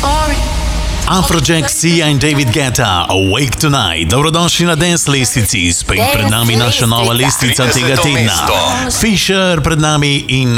Afrojack, Sia and David Guetta, Awake Tonight. Dobrodošli na Dance Lestvici, spet pred nami naša nova lestvica tega tedna. Fisher pred nami in